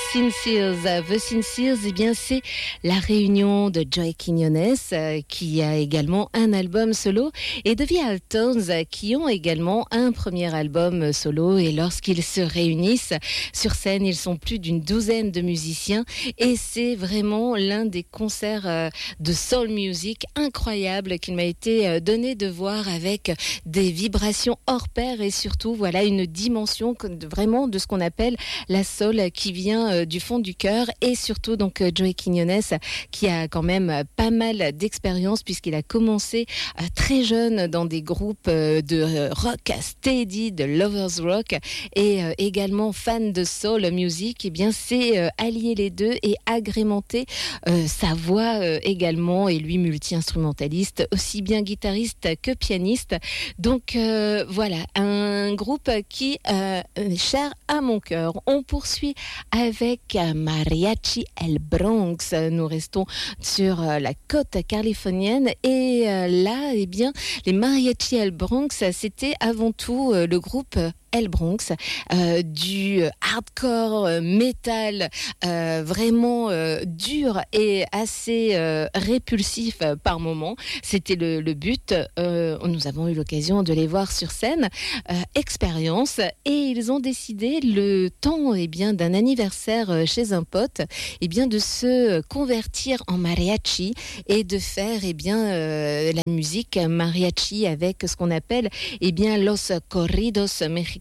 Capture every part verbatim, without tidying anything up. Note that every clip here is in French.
Sincères. The Sincères, eh bien, c'est la réunion de Joey Quiñones, euh, qui a également un album solo, et de The Altones, euh, qui ont également un premier album solo. Et lorsqu'ils se réunissent sur scène, ils sont plus d'une douzaine de musiciens, et c'est vraiment l'un des concerts euh, de soul music incroyables qu'il m'a été euh, donné de voir, avec des vibrations hors pair et surtout, voilà, une dimension vraiment de ce qu'on appelle la soul qui vient euh, du fond du cœur. Et surtout donc euh, Joey Quiñones, qui a quand même euh, pas mal d'expérience, puisqu'il a commencé euh, très jeune dans des groupes euh, de euh, rock steady, de lovers rock, et euh, également fan de soul music. Et bien c'est euh, allier les deux et agrémenter euh, sa voix euh, également, et lui multi-instrumentaliste, aussi bien guitariste que pianiste. Donc euh, voilà, un groupe qui euh, est cher à mon cœur. On poursuit avec Mariachi El Bronx. Nous restons sur la côte californienne, et là, eh bien, les Mariachi El Bronx, c'était avant tout le groupe El Bronx, euh, du hardcore euh, metal euh, vraiment euh, dur et assez euh, répulsif euh, par moments. C'était le, le but. Euh, nous avons eu l'occasion de les voir sur scène. Euh, expérience, et ils ont décidé, le temps eh bien, d'un anniversaire euh, chez un pote, eh bien, de se convertir en mariachi et de faire eh bien, euh, la musique mariachi avec ce qu'on appelle eh bien, los corridos mexicanos,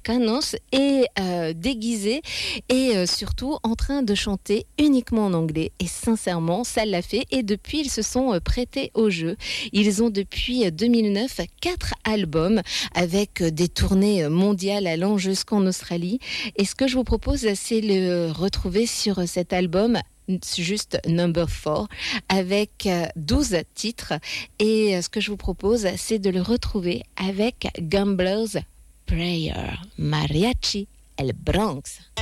et euh, déguisés, et euh, surtout en train de chanter uniquement en anglais. Et sincèrement, ça l'a fait, et depuis, ils se sont euh, prêtés au jeu. Ils ont depuis deux mille neuf quatre albums, avec euh, des tournées mondiales allant jusqu'en Australie. Et ce que je vous propose, c'est le retrouver sur cet album, juste number four, avec douze titres. Et ce que je vous propose, c'est de le retrouver avec Gambler's Prayer, Mariachi El Bronx.